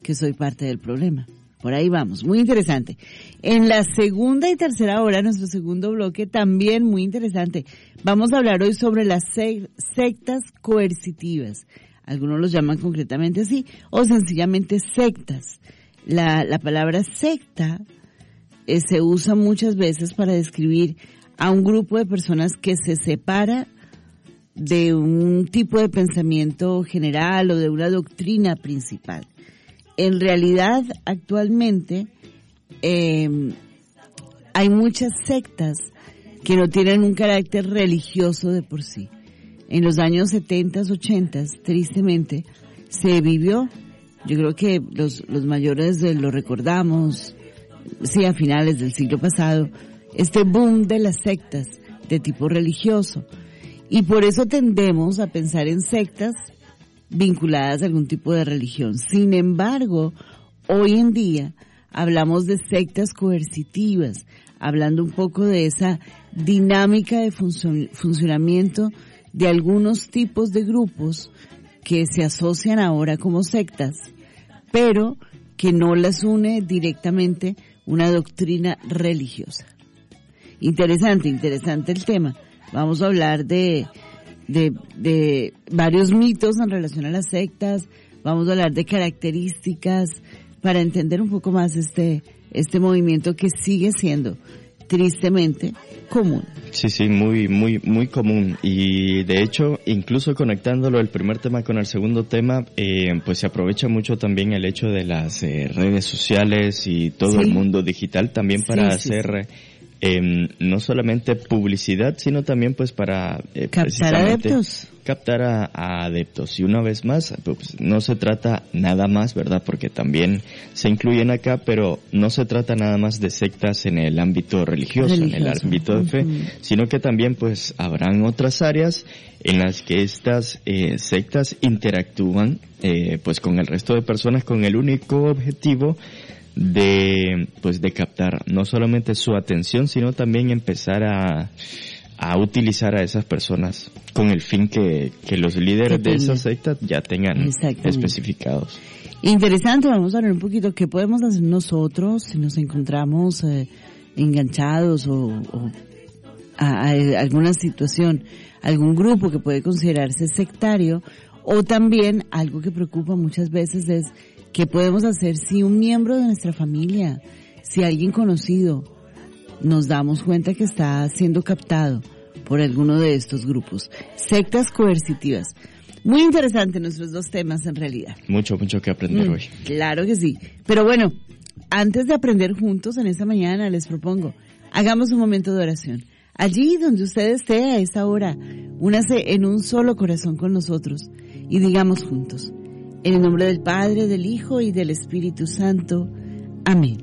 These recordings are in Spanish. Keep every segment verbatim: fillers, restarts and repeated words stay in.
que soy parte del problema. Por ahí vamos, muy interesante. En la segunda y tercera hora, nuestro segundo bloque, también muy interesante. Vamos a hablar hoy sobre las sectas coercitivas. Algunos los llaman concretamente así, o sencillamente sectas. La, la palabra secta eh, se usa muchas veces para describir a un grupo de personas que se separa de un tipo de pensamiento general o de una doctrina principal. En realidad, actualmente, eh, hay muchas sectas que no tienen un carácter religioso de por sí. En los años setenta, ochenta, tristemente, se vivió, yo creo que los, los mayores lo recordamos, sí, a finales del siglo pasado, este boom de las sectas de tipo religioso. Y por eso tendemos a pensar en sectas vinculadas a algún tipo de religión. Sin embargo, hoy en día hablamos de sectas coercitivas, hablando un poco de esa dinámica de func- funcionamiento de algunos tipos de grupos que se asocian ahora como sectas, pero que no las une directamente una doctrina religiosa. Interesante, interesante el tema. Vamos a hablar de De, de varios mitos en relación a las sectas, vamos a hablar de características para entender un poco más este, este movimiento que sigue siendo tristemente común. Sí, sí, muy, muy, muy común. Y de hecho, incluso conectándolo el primer tema con el segundo tema, eh, pues se aprovecha mucho también el hecho de las eh, redes sociales y todo sí. el mundo digital también para sí, hacer... Sí, sí. Eh, no solamente publicidad, sino también pues para eh, captar adeptos. Captar a, a adeptos. Y una vez más, pues no se trata nada más, ¿verdad? Porque también se incluyen acá, pero no se trata nada más de sectas en el ámbito religioso, religioso. en el ámbito de fe, uh-huh. sino que también pues habrán otras áreas en las que estas eh, sectas interactúan eh, pues con el resto de personas con el único objetivo de pues de captar no solamente su atención, sino también empezar a a utilizar a esas personas con el fin que, que los líderes de esas sectas ya tengan especificados. Interesante, vamos a hablar un poquito qué podemos hacer nosotros si nos encontramos eh, enganchados o, o a, a alguna situación, algún grupo que puede considerarse sectario, o también algo que preocupa muchas veces es ¿qué podemos hacer si un miembro de nuestra familia, si alguien conocido, nos damos cuenta que está siendo captado por alguno de estos grupos? Sectas coercitivas. Muy interesante nuestros dos temas en realidad. Mucho, mucho que aprender mm, hoy. Claro que sí. Pero bueno, antes de aprender juntos en esta mañana, les propongo, hagamos un momento de oración. Allí donde usted esté a esta hora, únase en un solo corazón con nosotros y digamos juntos: en el nombre del Padre, del Hijo y del Espíritu Santo. Amén.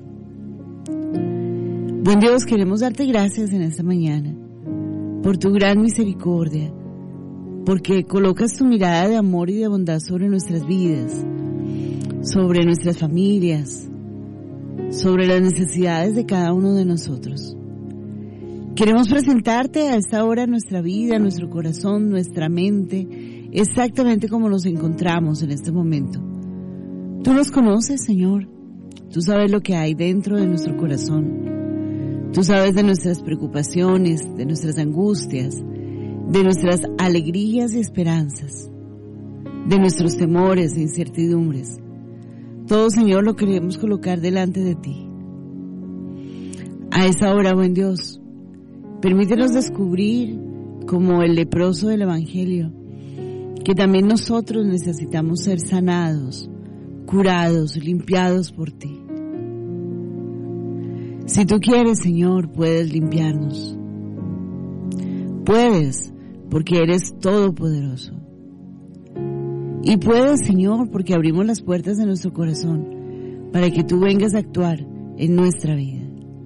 Buen Dios, queremos darte gracias en esta mañana por tu gran misericordia, porque colocas tu mirada de amor y de bondad sobre nuestras vidas, sobre nuestras familias, sobre las necesidades de cada uno de nosotros. Queremos presentarte a esta hora nuestra vida, nuestro corazón, nuestra mente, exactamente como nos encontramos en este momento. Tú nos conoces, Señor. Tú sabes lo que hay dentro de nuestro corazón. Tú sabes de nuestras preocupaciones, de nuestras angustias, de nuestras alegrías y esperanzas, de nuestros temores e incertidumbres. Todo, Señor, lo queremos colocar delante de ti. A esa hora, buen Dios, permítenos descubrir, como el leproso del Evangelio, que también nosotros necesitamos ser sanados, curados, limpiados por ti. Si tú quieres, Señor, puedes limpiarnos. Puedes, porque eres todopoderoso. Y puedes, Señor, porque abrimos las puertas de nuestro corazón para que tú vengas a actuar en nuestra vida.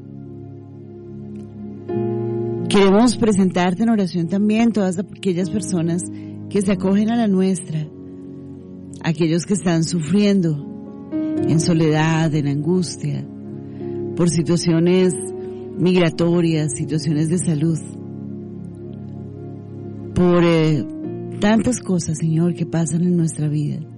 Queremos presentarte en oración también todas aquellas personas que se acogen a la nuestra, aquellos que están sufriendo en soledad, en angustia, por situaciones migratorias, situaciones de salud, por eh, tantas cosas, Señor, que pasan en nuestra vida.